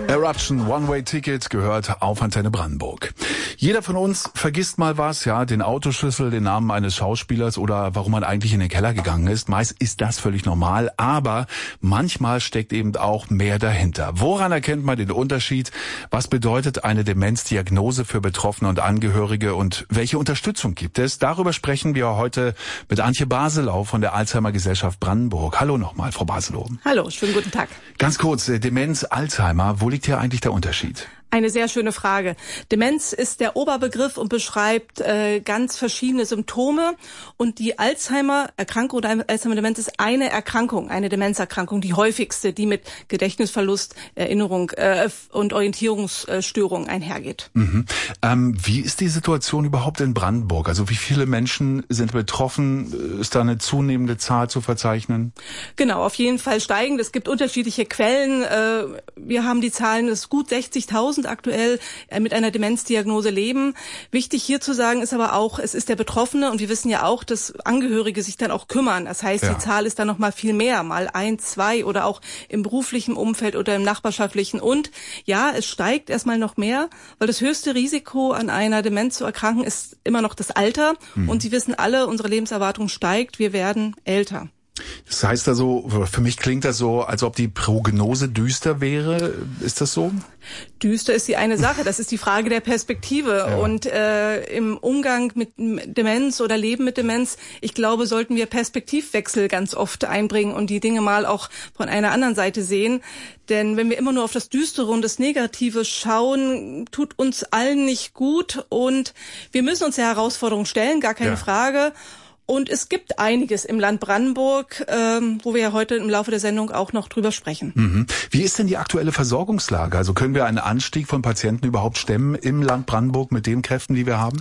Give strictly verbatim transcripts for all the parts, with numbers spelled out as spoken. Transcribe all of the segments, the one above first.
Eruption One-Way-Ticket gehört auf Antenne Brandenburg. Jeder von uns vergisst mal was, ja, den Autoschlüssel, den Namen eines Schauspielers oder warum man eigentlich in den Keller gegangen ist. Meist ist das völlig normal, aber manchmal steckt eben auch mehr dahinter. Woran erkennt man den Unterschied? Was bedeutet eine Demenzdiagnose für Betroffene und Angehörige und welche Unterstützung gibt es? Darüber sprechen wir heute mit Antje Baselow von der Alzheimer Gesellschaft Brandenburg. Hallo nochmal, Frau Baselow. Hallo, schönen guten Tag. Ganz kurz, Demenz, Alzheimer, wo liegt hier eigentlich der Unterschied? Eine sehr schöne Frage. Demenz ist der Oberbegriff und beschreibt äh, ganz verschiedene Symptome. Und die Alzheimer-Erkrankung oder Alzheimer-Demenz ist eine Erkrankung, eine Demenzerkrankung, die häufigste, die mit Gedächtnisverlust, Erinnerung äh, und Orientierungsstörung einhergeht. Mhm. Ähm, wie ist die Situation überhaupt in Brandenburg? Also wie viele Menschen sind betroffen? Ist da eine zunehmende Zahl zu verzeichnen? Genau, auf jeden Fall steigend. Es gibt unterschiedliche Quellen. Äh, wir haben die Zahlen, dass gut sechzigtausend aktuell mit einer Demenzdiagnose leben. Wichtig hier zu sagen ist aber auch, es ist der Betroffene und wir wissen ja auch, dass Angehörige sich dann auch kümmern. Das heißt, ja. Die Zahl ist dann noch mal viel mehr, mal ein, zwei oder auch im beruflichen Umfeld oder im nachbarschaftlichen. Und ja, es steigt erstmal noch mehr, weil das höchste Risiko an einer Demenz zu erkranken ist immer noch das Alter. Mhm. Und Sie wissen alle, unsere Lebenserwartung steigt, wir werden älter. Das heißt also, für mich klingt das so, als ob die Prognose düster wäre. Ist das so? Düster ist die eine Sache, das ist die Frage der Perspektive. Ja. Und äh, im Umgang mit Demenz oder Leben mit Demenz, ich glaube, sollten wir Perspektivwechsel ganz oft einbringen und die Dinge mal auch von einer anderen Seite sehen. Denn wenn wir immer nur auf das Düstere und das Negative schauen, tut uns allen nicht gut. Und wir müssen uns der Herausforderung stellen, gar keine ja. Frage. Und es gibt einiges im Land Brandenburg, ähm, wo wir ja heute im Laufe der Sendung auch noch drüber sprechen. Mhm. Wie ist denn die aktuelle Versorgungslage? Also können wir einen Anstieg von Patienten überhaupt stemmen im Land Brandenburg mit den Kräften, die wir haben?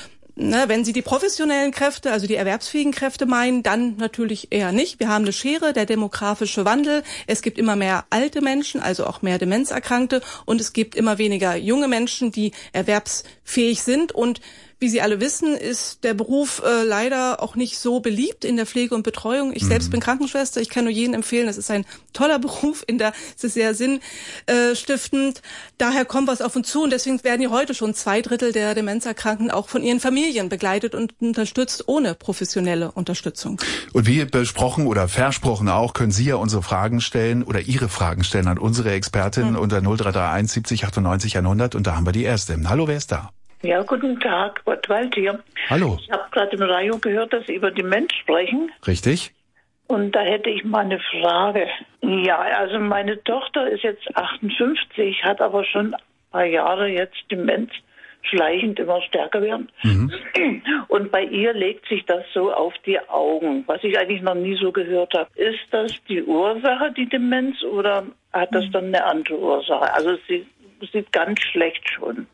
Na, wenn Sie die professionellen Kräfte, also die erwerbsfähigen Kräfte meinen, dann natürlich eher nicht. Wir haben eine Schere, der demografische Wandel. Es gibt immer mehr alte Menschen, also auch mehr Demenzerkrankte. Und es gibt immer weniger junge Menschen, die erwerbsfähig sind. Und wie Sie alle wissen, ist der Beruf äh, leider auch nicht so beliebt in der Pflege und Betreuung. Ich mhm. selbst bin Krankenschwester. Ich kann nur jedem empfehlen, es ist ein toller Beruf. In der, es ist sehr sinnstiftend. Daher kommt was auf uns zu. Und deswegen werden ja heute schon zwei Drittel der Demenzerkrankten auch von ihren Familien begleitet und unterstützt, ohne professionelle Unterstützung. Und wie besprochen oder versprochen auch, können Sie ja unsere Fragen stellen oder Ihre Fragen stellen an unsere Expertin mhm. unter null drei drei eins siebzig achtundneunzig hundert. Und da haben wir die erste. Hallo, wer ist da? Ja, guten Tag, Gottwald hier. Hallo. Ich habe gerade im Radio gehört, dass Sie über Demenz sprechen. Richtig. Und da hätte ich mal eine Frage. Ja, also meine Tochter ist jetzt achtundfünfzig, hat aber schon ein paar Jahre jetzt Demenz, schleichend immer stärker werden. Mhm. Und bei ihr legt sich das so auf die Augen, was ich eigentlich noch nie so gehört habe. Ist das die Ursache, die Demenz, oder hat das dann eine andere Ursache? Also sie sieht ganz schlecht schon.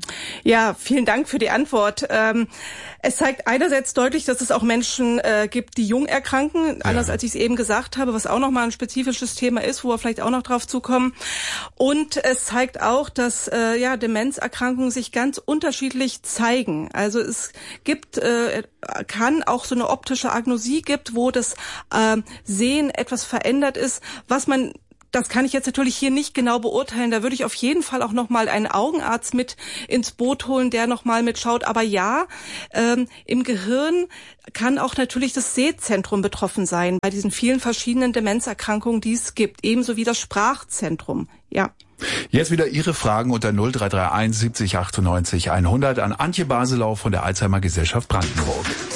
Ja, vielen Dank für die Antwort. Ähm, es zeigt einerseits deutlich, dass es auch Menschen äh, gibt, die jung erkranken, ja. anders als ich es eben gesagt habe, was auch nochmal ein spezifisches Thema ist, wo wir vielleicht auch noch drauf zukommen. Und es zeigt auch, dass äh, ja Demenzerkrankungen sich ganz unterschiedlich zeigen. Also es gibt, äh, kann auch so eine optische Agnosie gibt, wo das äh, Sehen etwas verändert ist, was man Das kann ich jetzt natürlich hier nicht genau beurteilen. Da würde ich auf jeden Fall auch nochmal einen Augenarzt mit ins Boot holen, der nochmal mitschaut. Aber ja, ähm, im Gehirn kann auch natürlich das Sehzentrum betroffen sein, bei diesen vielen verschiedenen Demenzerkrankungen, die es gibt. Ebenso wie das Sprachzentrum. Ja. Jetzt wieder Ihre Fragen unter null drei drei eins siebzig achtundneunzig hundert an Antje Baselow von der Alzheimer Gesellschaft Brandenburg.